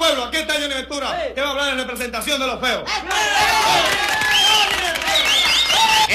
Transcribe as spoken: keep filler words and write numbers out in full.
pueblo, aquí está Johnny Ventura, que va a hablar en representación de los feos.